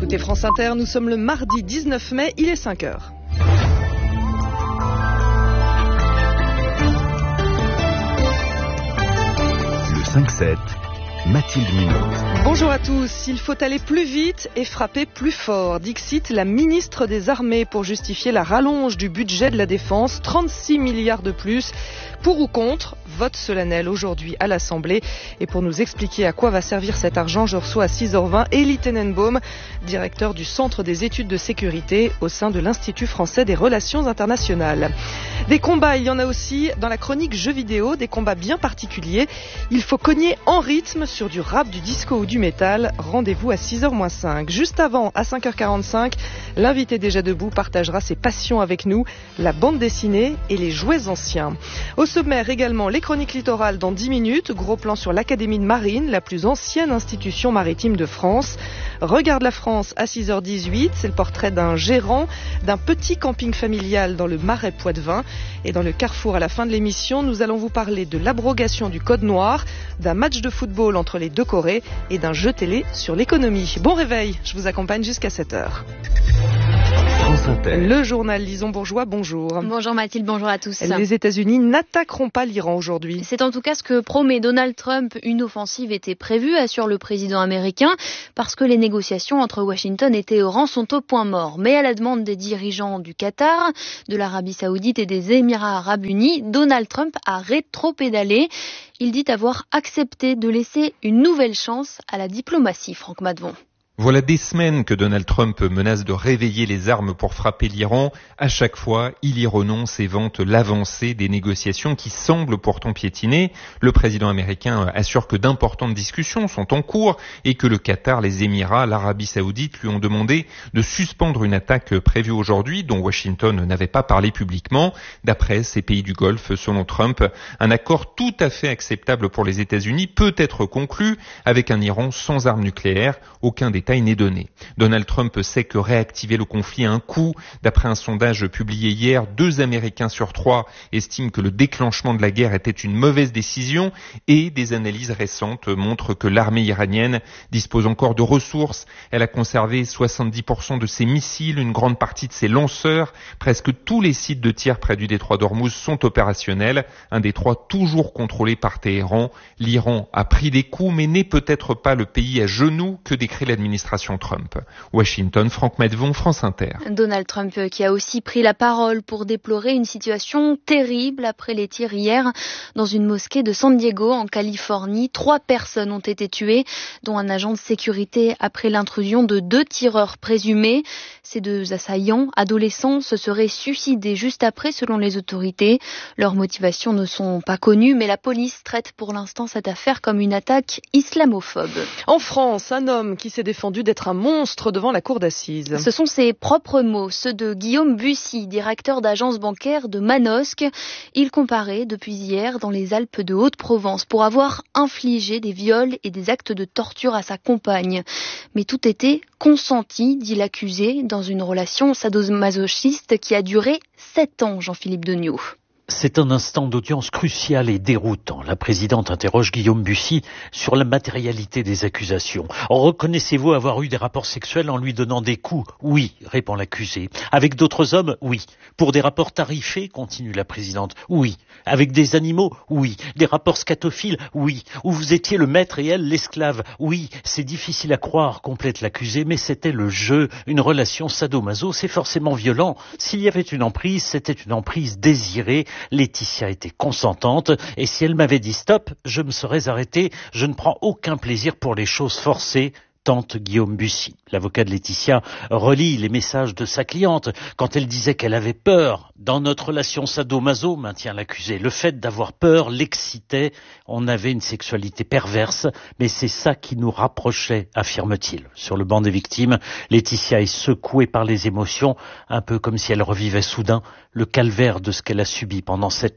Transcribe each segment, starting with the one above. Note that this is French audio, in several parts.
écoutez France Inter, nous sommes le mardi 19 mai, il est 5h. Le 5-7, Mathilde Minot. Bonjour à tous. Il faut aller plus vite et frapper plus fort. Dixit, la ministre des Armées, pour justifier la rallonge du budget de la défense, 36 milliards de plus. Pour ou contre, vote solennel aujourd'hui à l'Assemblée. Et pour nous expliquer à quoi va servir cet argent, je reçois à 6h20 Elie Tenenbaum, directeur du Centre des études de sécurité au sein de l'Institut français des relations internationales. Des combats, il y en a aussi dans la chronique jeux vidéo, des combats bien particuliers. Il faut cogner en rythme sur du rap, du disco ou du métal. Rendez-vous à 6h-5. Juste avant, à 5h45, l'invité déjà debout partagera ses passions avec nous, la bande dessinée et les jouets anciens. Au sommaire également, les chroniques littorales dans 10 minutes. Gros plan sur l'Académie de Marine, la plus ancienne institution maritime de France. Regarde la France à 6h18. C'est le portrait d'un gérant d'un petit camping familial dans le Marais Poitevin. Et dans le Carrefour, à la fin de l'émission, nous allons vous parler de l'abrogation du Code Noir, d'un match de football entre les deux Corées et d'un jeu télé sur l'économie. Bon réveil, je vous accompagne jusqu'à 7h. Le journal Lison Bourgeois, bonjour. Bonjour Mathilde, bonjour à tous. Les États-Unis n'attaqueront pas l'Iran aujourd'hui. C'est en tout cas ce que promet Donald Trump. Une offensive était prévue, assure le président américain, parce que les négociations entre Washington et Téhéran sont au point mort. Mais à la demande des dirigeants du Qatar, de l'Arabie Saoudite et des Émirats Arabes Unis, Donald Trump a rétropédalé. Il dit avoir accepté de laisser une nouvelle chance à la diplomatie, Franck Madvon. Voilà des semaines que Donald Trump menace de réveiller les armes pour frapper l'Iran. À chaque fois, il y renonce et vante l'avancée des négociations qui semblent pourtant piétiner. Le président américain assure que d'importantes discussions sont en cours et que le Qatar, les Émirats, l'Arabie Saoudite lui ont demandé de suspendre une attaque prévue aujourd'hui dont Washington n'avait pas parlé publiquement. D'après ces pays du Golfe, selon Trump, un accord tout à fait acceptable pour les États-Unis peut être conclu avec un Iran sans armes nucléaires. Aucun détail n'est donné. Donald Trump sait que réactiver le conflit a un coût. D'après un sondage publié hier, 2 Américains sur 3 estiment que le déclenchement de la guerre était une mauvaise décision et des analyses récentes montrent que l'armée iranienne dispose encore de ressources. Elle a conservé 70% de ses missiles, une grande partie de ses lanceurs. Presque tous les sites de tir près du détroit d'Ormuz sont opérationnels. Un détroit toujours contrôlé par Téhéran. L'Iran a pris des coups mais n'est peut-être pas le pays à genoux que décrit l'administration Trump. Washington, Franck Madvon, France Inter. Donald Trump qui a aussi pris la parole pour déplorer une situation terrible après les tirs hier dans une mosquée de San Diego en Californie. 3 personnes ont été tuées, dont un agent de sécurité après l'intrusion de 2 tireurs présumés. Ces 2 assaillants adolescents se seraient suicidés juste après selon les autorités. Leurs motivations ne sont pas connues, mais la police traite pour l'instant cette affaire comme une attaque islamophobe. En France, un homme qui s'est défendu d'être un monstre devant la cour d'assises. Ce sont ses propres mots, ceux de Guillaume Bussy, directeur d'agence bancaire de Manosque. Il comparait depuis hier dans les Alpes de Haute-Provence pour avoir infligé des viols et des actes de torture à sa compagne. Mais tout était consenti, dit l'accusé, dans une relation sadomasochiste qui a duré 7 ans, Jean-Philippe Degnaud. C'est un instant d'audience crucial et déroutant. La présidente interroge Guillaume Bussy sur la matérialité des accusations. Reconnaissez-vous avoir eu des rapports sexuels en lui donnant des coups ? Oui, répond l'accusé. Avec d'autres hommes ? Oui. Pour des rapports tarifés ? Continue la présidente. Oui. Avec des animaux ? Oui. Des rapports scatophiles ? Oui. Où vous étiez le maître et elle l'esclave ? Oui. C'est difficile à croire, complète l'accusé, mais c'était le jeu. Une relation sadomaso, c'est forcément violent. S'il y avait une emprise, c'était une emprise désirée. Laetitia était consentante et si elle m'avait dit stop, je me serais arrêté. Je ne prends aucun plaisir pour les choses forcées, tente Guillaume Bussy. L'avocat de Laetitia relit les messages de sa cliente quand elle disait qu'elle avait peur. Dans notre relation sadomaso, maintient l'accusé, le fait d'avoir peur l'excitait. On avait une sexualité perverse, mais c'est ça qui nous rapprochait, affirme-t-il. Sur le banc des victimes, Laetitia est secouée par les émotions, un peu comme si elle revivait soudain le calvaire de ce qu'elle a subi pendant 7 ans.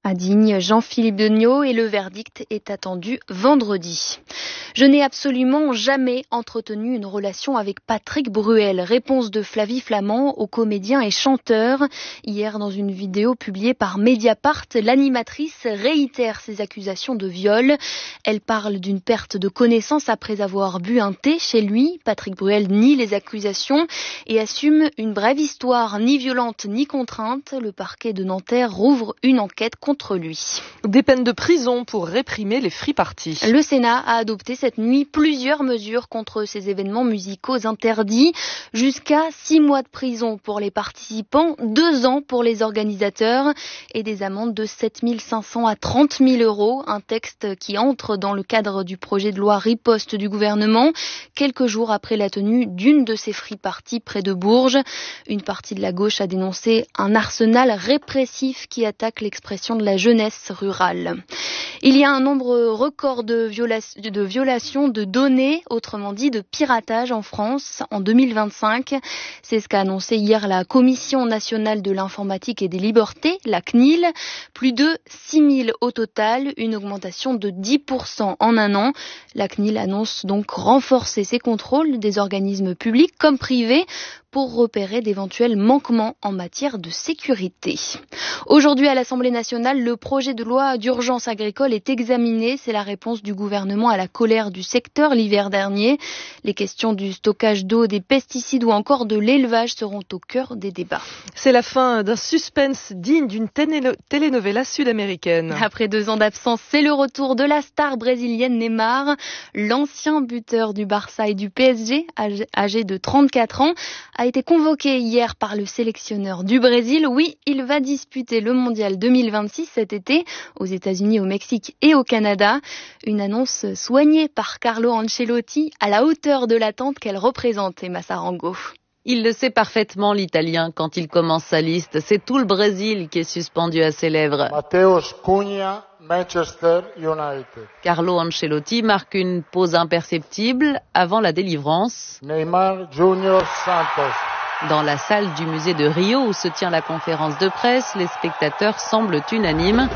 à Digne, Jean-Philippe Degnaud, et le verdict est attendu vendredi. Je n'ai absolument jamais entretenu une relation avec Patrick Bruel. Réponse de Flavie Flament au comédien et chanteur. Hier, dans une vidéo publiée par Mediapart, l'animatrice réitère ses accusations de viol. Elle parle d'une perte de connaissance après avoir bu un thé chez lui. Patrick Bruel nie les accusations et assume une brève histoire, ni violente ni contrainte. Le parquet de Nanterre rouvre une enquête contre lui. Des peines de prison pour réprimer les free-parties. Le Sénat a adopté cette nuit plusieurs mesures contre ces événements musicaux interdits. Jusqu'à 6 mois de prison pour les participants, 2 ans pour les organisateurs et des amendes de 7 500 à 30 000 euros. Un texte qui entre dans le cadre du projet de loi riposte du gouvernement, quelques jours après la tenue d'une de ces free-parties près de Bourges. Une partie de la gauche a dénoncé un arsenal répressif qui attaque l'expression de la jeunesse rurale. Il y a un nombre record de violations de données, autrement dit de piratage en France en 2025. C'est ce qu'a annoncé hier la Commission nationale de l'informatique et des libertés, la CNIL. Plus de 6 000 au total, une augmentation de 10% en un an. La CNIL annonce donc renforcer ses contrôles des organismes publics comme privés pour repérer d'éventuels manquements en matière de sécurité. Aujourd'hui, à l'Assemblée nationale, le projet de loi d'urgence agricole est examiné. C'est la réponse du gouvernement à la colère du secteur l'hiver dernier. Les questions du stockage d'eau, des pesticides ou encore de l'élevage seront au cœur des débats. C'est la fin d'un suspense digne d'une telenovela sud-américaine. Après 2 ans d'absence, c'est le retour de la star brésilienne Neymar. L'ancien buteur du Barça et du PSG, âgé de 34 ans, a été convoqué hier par le sélectionneur du Brésil. Oui, il va disputer le Mondial 2026 cet été aux États-Unis, au Mexique et au Canada. Une annonce soignée par Carlo Ancelotti à la hauteur de l'attente qu'elle représente, Emma Sarango. Il le sait parfaitement, l'Italien, quand il commence sa liste. C'est tout le Brésil qui est suspendu à ses lèvres. Matheus Cunha, Manchester United. Carlo Ancelotti marque une pause imperceptible avant la délivrance. Neymar Junior Santos. Dans la salle du musée de Rio où se tient la conférence de presse, les spectateurs semblent unanimes.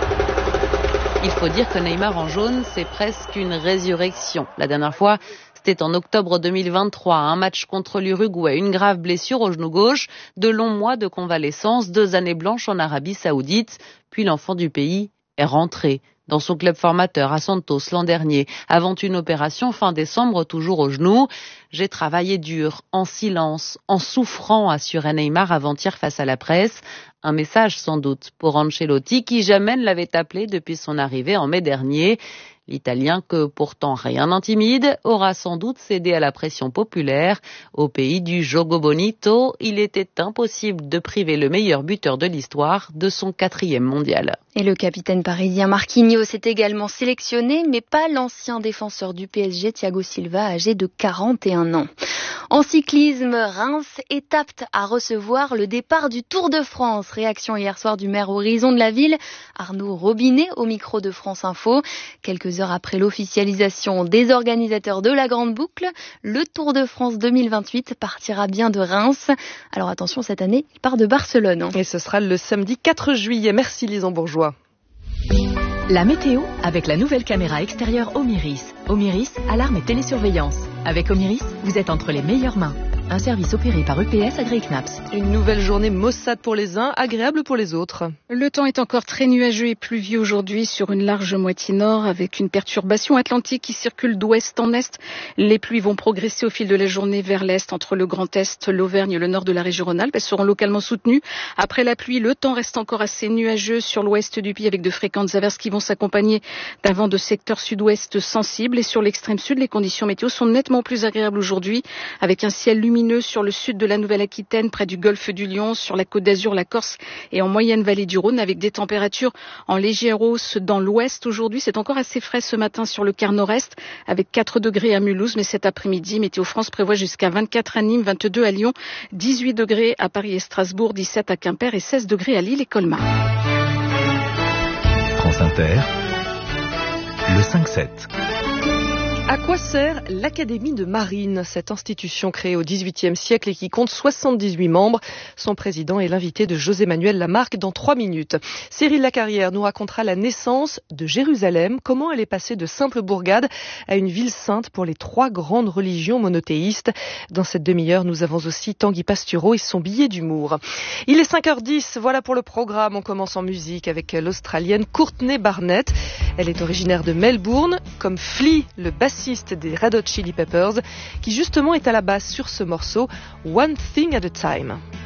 Il faut dire que Neymar en jaune, c'est presque une résurrection. La dernière fois, c'était en octobre 2023, un match contre l'Uruguay, une grave blessure au genou gauche, de longs mois de convalescence, 2 années blanches en Arabie Saoudite, puis l'enfant du pays est rentré dans son club formateur à Santos l'an dernier, avant une opération fin décembre, toujours au genou. J'ai travaillé dur, en silence, en souffrant, assurait Neymar avant-hier face à la presse. Un message sans doute pour Ancelotti qui jamais ne l'avait appelé depuis son arrivée en mai dernier. L'Italien, que pourtant rien n'intimide, aura sans doute cédé à la pression populaire. Au pays du Jogo Bonito, il était impossible de priver le meilleur buteur de l'histoire de son 4e mondial. Et le capitaine parisien Marquinhos est également sélectionné, mais pas l'ancien défenseur du PSG, Thiago Silva, âgé de 41 ans. En cyclisme, Reims est apte à recevoir le départ du Tour de France. Réaction hier soir du maire horizon de la ville, Arnaud Robinet, au micro de France Info. Quelques heures après l'officialisation des organisateurs de la Grande Boucle, le Tour de France 2028 partira bien de Reims. Alors attention, cette année, il part de Barcelone. Et ce sera le samedi 4 juillet. Merci Lison Bourgeois. La météo avec la nouvelle caméra extérieure Omiris. Omiris, alarme et télésurveillance. Avec Omiris, vous êtes entre les meilleures mains. Un service opéré par EPS AgriKnaps. Une nouvelle journée maussade pour les uns, agréable pour les autres. Le temps est encore très nuageux et pluvieux aujourd'hui sur une large moitié nord avec une perturbation atlantique qui circule d'ouest en est. Les pluies vont progresser au fil de la journée vers l'est entre le Grand Est, l'Auvergne et le nord de la région Rhône-Alpes. Elles seront localement soutenues. Après la pluie, le temps reste encore assez nuageux sur l'ouest du pays avec de fréquentes averses qui vont s'accompagner d'un vent de secteur sud-ouest sensible. Et sur l'extrême sud, les conditions météo sont nettement plus agréables aujourd'hui avec un ciel lumineux sur le sud de la Nouvelle-Aquitaine, près du golfe du Lion, sur la Côte d'Azur, la Corse et en moyenne vallée du Rhône, avec des températures en légère hausse dans l'ouest. Aujourd'hui, c'est encore assez frais ce matin sur le quart nord-est, avec 4 degrés à Mulhouse, mais cet après-midi, Météo France prévoit jusqu'à 24 à Nîmes, 22 à Lyon, 18 degrés à Paris et Strasbourg, 17 à Quimper et 16 degrés à Lille et Colmar. France Inter, le 5-7. À quoi sert l'Académie de Marine, cette institution créée au XVIIIe siècle et qui compte 78 membres? Son président est l'invité de José-Manuel Lamarque dans 3 minutes. Cyril Lacarrière nous racontera la naissance de Jérusalem, comment elle est passée de simple bourgade à une ville sainte pour les 3 grandes religions monothéistes. Dans cette demi-heure, nous avons aussi Tanguy Pastureau et son billet d'humour. Il est 5h10, voilà pour le programme. On commence en musique avec l'Australienne Courtney Barnett. Elle est originaire de Melbourne, comme Flea, le bassiste des Red Hot Chili Peppers, qui justement est à la basse sur ce morceau One Thing at a Time.